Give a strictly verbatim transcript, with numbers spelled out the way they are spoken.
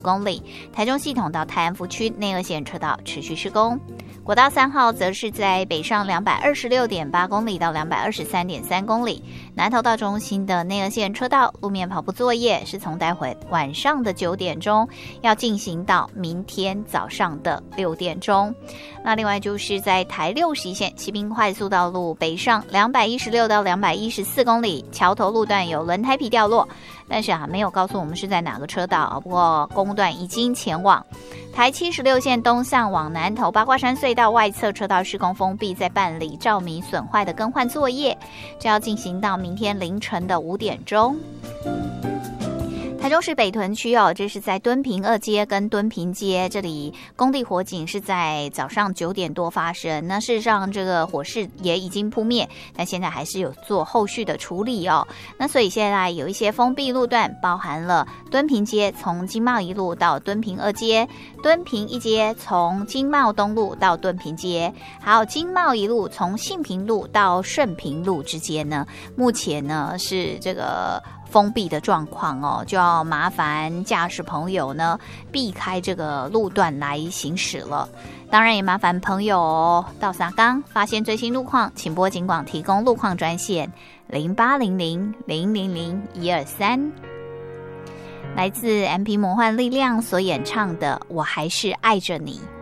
公里，台中系统到泰安福区内二线车道持续施工。国道三号则是在北上两百二十六点八公里到两百二十三点三公里，南投到中心的内二线车道路面跑步作业是从待会晚上的九点钟要进行到明天早上的六点钟。那另外就是在台六十一线西滨快速道路北上两百一十六到两百一十四公里，桥头路段有轮胎皮掉落，但是啊没有告诉我们是在哪个车道，不过公段已经前往。台七十六线东向往南投八卦山隧道外侧车道施工封闭，在办理照明损坏的更换作业，这要进行到明天凌晨的五点钟。台中市北屯区哦，这是在敦平二街跟敦平街这里，工地火警是在早上九点多发生。那事实上，这个火势也已经扑灭，但现在还是有做后续的处理哦。那所以现在有一些封闭路段，包含了敦平街从经贸一路到敦平二街，敦平一街从经贸东路到敦平街，还有经贸一路从信平路到顺平路之间呢，目前呢是这个封闭的状况哦，就要麻烦驾驶朋友呢避开这个路段来行驶了。当然也麻烦朋友哦，到沙冈发现最新路况，请拨警广提供路况专线零八零零零零零一二三。来自 M P 魔幻力量所演唱的《我还是爱着你》。